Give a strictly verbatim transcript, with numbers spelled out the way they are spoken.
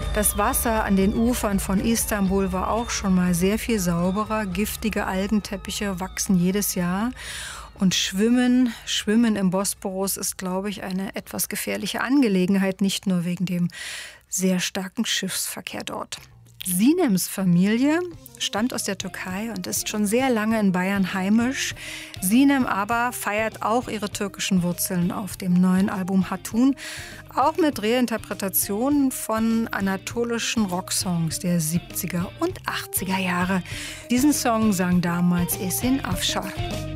Das Wasser an den Ufern von Istanbul war auch schon mal sehr viel sauberer. Giftige Algenteppiche wachsen jedes Jahr. Und Schwimmen, Schwimmen im Bosporus ist, glaube ich, eine etwas gefährliche Angelegenheit, nicht nur wegen dem sehr starken Schiffsverkehr dort. Sinems Familie stammt aus der Türkei und ist schon sehr lange in Bayern heimisch. Sinem aber feiert auch ihre türkischen Wurzeln auf dem neuen Album Hatun, auch mit Reinterpretationen von anatolischen Rocksongs der siebziger und achtziger Jahre. Diesen Song sang damals Esin Afshar.